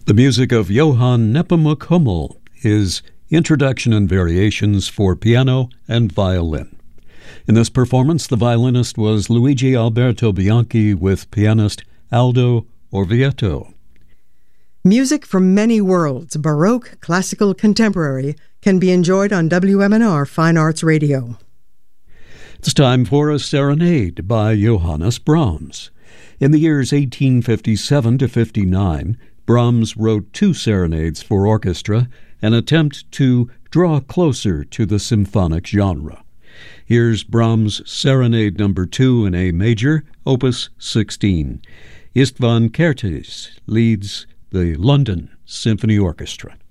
The music of Johann Nepomuk Hummel, his Introduction and Variations for Piano and Violin. In this performance, the violinist was Luigi Alberto Bianchi with pianist Aldo Orvieto. Music from many worlds, Baroque, classical, contemporary, can be enjoyed on WMNR Fine Arts Radio. It's time for a serenade by Johannes Brahms. In the years 1857 to 59, Brahms wrote two serenades for orchestra, an attempt to draw closer to the symphonic genre. Here's Brahms' Serenade No. 2 in A major, Opus 16. Istvan Kertész leads the London Symphony Orchestra.